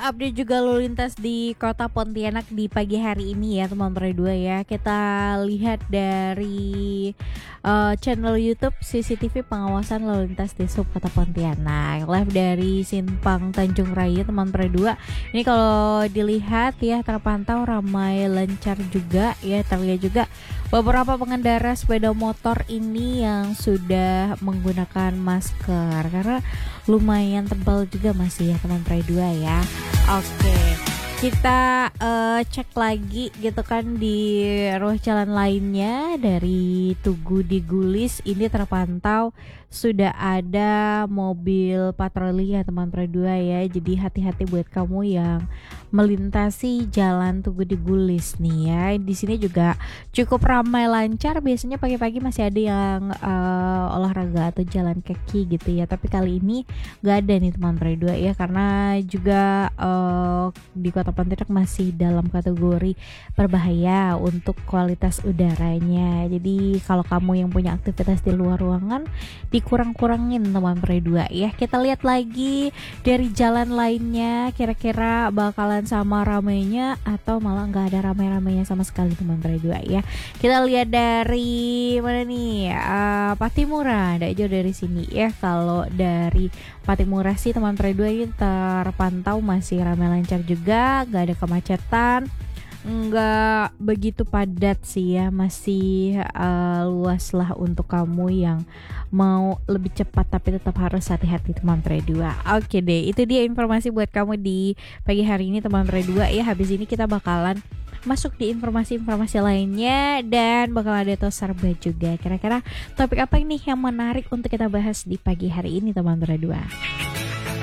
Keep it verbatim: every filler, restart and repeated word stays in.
update juga lalu lintas di kota Pontianak di pagi hari ini ya teman berdua ya. Kita lihat dari uh, channel YouTube C C T V pengawasan lalu lintas di sub kota Pontianak. Live dari Simpang Tanjung Raya teman berdua. Ini kalau dilihat ya terpantau ramai lancar juga ya, terlihat juga beberapa pengendara sepeda motor ini yang sudah menggunakan masker karena lumayan tebal juga masih ya teman berdua ya. Oke, kita uh, cek lagi gitu kan di ruas jalan lainnya dari Tugu di Gulis ini terpantau sudah ada mobil patroli ya teman berdua ya. Jadi hati-hati buat kamu yang melintasi jalan Tugu di Gulis nih ya. Di sini juga cukup ramai lancar. Biasanya pagi-pagi masih ada yang uh, olahraga atau jalan kaki gitu ya. Tapi kali ini gak ada nih teman berdua ya, karena juga uh, di Kota Pontianak masih dalam kategori berbahaya untuk kualitas udaranya. Jadi kalau kamu yang punya aktivitas di luar ruangan dikurang-kurangin teman berdua ya. Kita lihat lagi dari jalan lainnya kira-kira bakalan sama ramainya atau malah nggak ada ramai-ramainya sama sekali teman berdua ya. Kita lihat dari mana nih, uh, Patimura, tidak jauh dari sini ya. Kalau dari Patimura sih teman berdua ini terpantau masih ramai lancar juga, nggak ada kemacetan, nggak begitu padat sih ya, masih uh, luas lah untuk kamu yang mau lebih cepat tapi tetap harus hati-hati teman berdua. Oke deh, itu dia informasi buat kamu di pagi hari ini teman berdua ya. Habis ini kita bakalan masuk di informasi-informasi lainnya dan bakal ada Tosarba juga. Kira-kira topik apa ini yang menarik untuk kita bahas di pagi hari ini teman berdua?